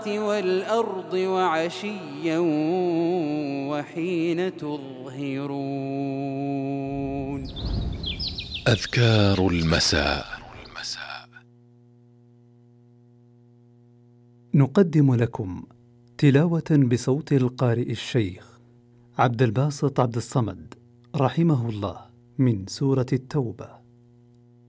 السماوات والأرض وعشيا وحين تظهرون. أذكار المساء. نقدم لكم تلاوة بصوت القارئ الشيخ عبد الباسط عبد الصمد رحمه الله من سورة التوبة.